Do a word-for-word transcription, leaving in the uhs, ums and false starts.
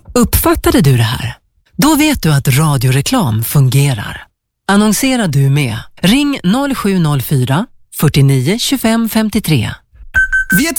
Uppfattade du det här? Då vet du att radioreklam fungerar. Annonsera du med. Ring noll sju noll fyra, fyrtionio, tjugofem femtiotre. Vet